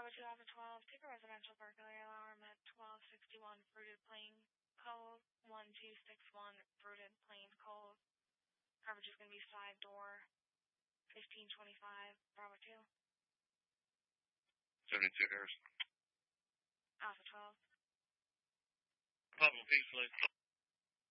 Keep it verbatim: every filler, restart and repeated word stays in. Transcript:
Bravo two Alpha twelve, take a residential burglary alarm at twelve sixty-one Fruited Plain Cove, one two six one Fruited Plain Cove. Coverage is going to be side door, fifteen twenty-five, Bravo two. seventy-two Harrison. Alpha twelve. Pablo Peasley.